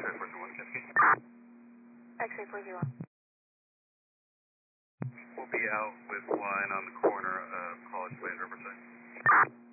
X-ray 401, Cascade. X-ray 401. We'll be out with line on the corner of College Way and Riverside.